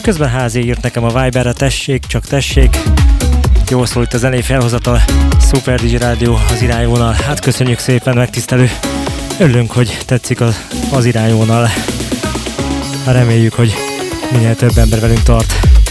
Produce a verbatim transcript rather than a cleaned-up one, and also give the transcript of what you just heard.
Közben Házi írt nekem a Viberre, tessék, csak tessék. Jól szól itt a zenei felhozatal, Super dé jé Rádió az irányvonal. Hát köszönjük szépen, megtisztelő. Örülünk, hogy tetszik az, az irányvonal. Reméljük, hogy minél több ember velünk tart.